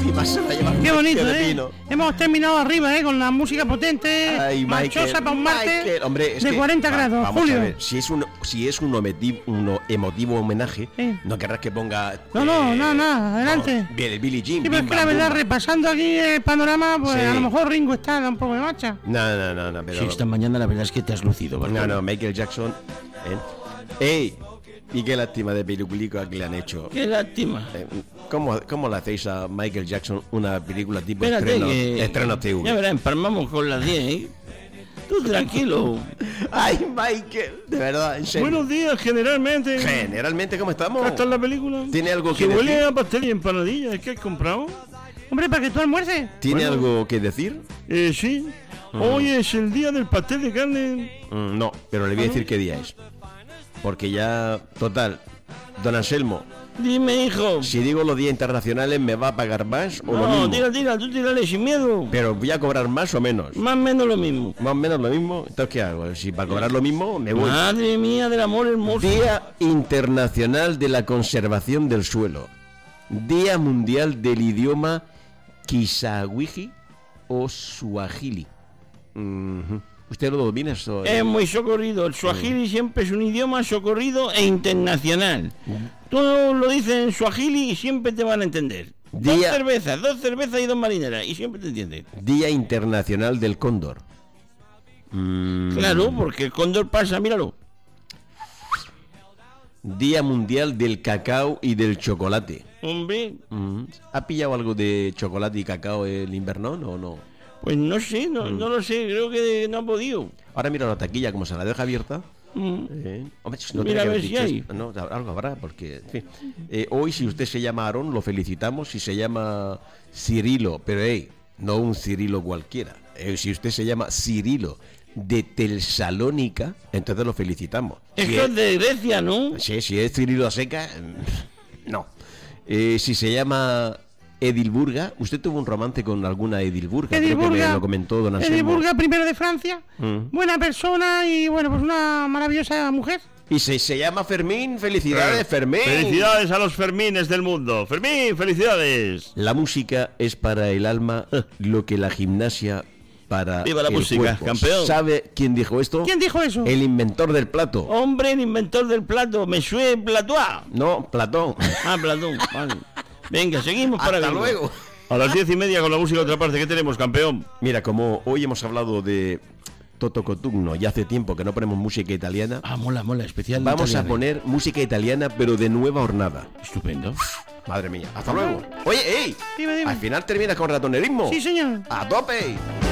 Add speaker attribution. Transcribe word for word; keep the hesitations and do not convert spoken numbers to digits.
Speaker 1: encima se la lleva.
Speaker 2: Qué bonito, ¿eh? Pino. Hemos terminado arriba, ¿eh? Con la música potente,
Speaker 1: Ay,
Speaker 2: marchosa para un martes
Speaker 1: Hombre, es
Speaker 2: de
Speaker 1: que,
Speaker 2: cuarenta
Speaker 1: va,
Speaker 2: grados,
Speaker 1: vamos
Speaker 2: Julio.
Speaker 1: A ver, si es un, si es un, emotivo, un emotivo homenaje,
Speaker 2: sí.
Speaker 1: no querrás que ponga...
Speaker 2: No, no,
Speaker 1: eh,
Speaker 2: no, no, adelante.
Speaker 1: No, bien, el Billie Jean.
Speaker 2: Sí, pero es que la verdad, repasando aquí el panorama, pues sí. A lo mejor Ringo está da un poco de marcha.
Speaker 1: No, no, no, no, pero...
Speaker 3: Sí, esta mañana la verdad es que te has lucido, ¿verdad?
Speaker 1: No, no, Michael Jackson... ¿eh? ¡Ey! Y qué lástima de película que le han hecho.
Speaker 3: Qué lástima.
Speaker 1: Eh, ¿Cómo, ¿Cómo le hacéis a Michael Jackson una película tipo
Speaker 3: Espérate
Speaker 1: estreno,
Speaker 3: que...
Speaker 1: estreno T V?
Speaker 3: Ya verás, empalmamos con las diez, ¿eh? Tú tranquilo.
Speaker 1: Ay, Michael, de verdad, en serio.
Speaker 3: Buenos días, generalmente.
Speaker 1: Generalmente, ¿cómo estamos?
Speaker 3: ¿Cómo está la película?
Speaker 1: ¿Tiene algo que,
Speaker 3: que
Speaker 1: decir?
Speaker 3: huele a pastel y empanadilla, ¿es que has comprado?
Speaker 2: Hombre, para que tú almuerces.
Speaker 1: ¿Tiene
Speaker 3: bueno.
Speaker 1: algo que decir?
Speaker 3: Eh, sí. Mm. Hoy es el día del pastel de carne.
Speaker 1: Mm, no, pero le voy a decir qué día es. Porque ya, total, don Anselmo.
Speaker 3: Dime, hijo.
Speaker 1: Si digo los días internacionales, ¿me va a pagar más o
Speaker 3: no,
Speaker 1: lo mismo?
Speaker 3: No, tira, tira, tú tírale sin miedo.
Speaker 1: Pero voy a cobrar más o menos.
Speaker 3: Más o menos lo mismo.
Speaker 1: Más o menos lo mismo. Entonces, ¿qué hago? Si para cobrar lo mismo, me voy.
Speaker 3: Madre mía del amor hermoso.
Speaker 1: Día Internacional de la Conservación del Suelo. Día Mundial del Idioma Kisawiji o Suajili. Uh-huh. ¿Usted lo domina eso?
Speaker 3: Es muy socorrido. El suajili siempre es un idioma socorrido e internacional. Tú lo dices en suajili y siempre te van a entender. Día... Dos cervezas, dos cervezas y dos marineras y siempre te entienden.
Speaker 1: Día Internacional del Cóndor.
Speaker 3: Mm. Claro, porque el cóndor pasa, míralo.
Speaker 1: Día Mundial del Cacao y del Chocolate.
Speaker 3: Hombre.
Speaker 1: Mm. ¿Ha pillado algo de chocolate y cacao el invernón o no?
Speaker 3: Pues no sé, no, mm. no lo sé, creo que no ha podido.
Speaker 1: Ahora mira la taquilla, como se la deja abierta.
Speaker 3: Mm.
Speaker 1: Eh, hombre, no
Speaker 3: mira a ver si hay.
Speaker 1: No, algo habrá, porque... En fin. eh, hoy, si usted se llama Aarón, lo felicitamos. Si se llama Cirilo, pero hey, no un Cirilo cualquiera. Eh, si usted se llama Cirilo de Tesalónica, entonces lo felicitamos.
Speaker 3: Esto
Speaker 1: si
Speaker 3: es
Speaker 1: es
Speaker 3: de Grecia, ¿no?
Speaker 1: Sí, si es Cirilo a seca, no. Eh, si se llama... Edilburga, ¿usted tuvo un romance con alguna Edilburga?
Speaker 2: Edilburga,
Speaker 1: creo que me lo comentó don Anselmo.
Speaker 2: Edilburga, primero de Francia, mm. buena persona y bueno, pues una maravillosa mujer.
Speaker 1: Y se, se llama Fermín, felicidades, eh, Fermín.
Speaker 3: Felicidades a los Fermines del mundo. Fermín, felicidades.
Speaker 1: La música es para el alma lo que la gimnasia para
Speaker 3: Viva la
Speaker 1: el
Speaker 3: música,
Speaker 1: cuerpo.
Speaker 3: campeón.
Speaker 1: ¿Sabe quién dijo esto?
Speaker 2: ¿Quién dijo eso?
Speaker 1: El inventor del plato.
Speaker 3: Hombre, el inventor del plato, Monsieur Platois.
Speaker 1: No, Platón.
Speaker 3: Ah, Platón, vale. Venga, seguimos para
Speaker 1: Hasta
Speaker 3: verlo.
Speaker 1: luego.
Speaker 3: A las diez y media con la música de otra parte. ¿Qué tenemos, campeón?
Speaker 1: Mira, como hoy hemos hablado de Toto Cotugno y hace tiempo que no ponemos música italiana.
Speaker 3: Ah, mola, mola, especial.
Speaker 1: Vamos
Speaker 3: italiana.
Speaker 1: a poner música italiana, pero de nueva hornada.
Speaker 3: Estupendo.
Speaker 1: Madre mía, hasta luego. Oye, ey,
Speaker 2: dime, dime.
Speaker 1: Al final terminas con ratonerismo.
Speaker 2: Sí, señor.
Speaker 1: A tope.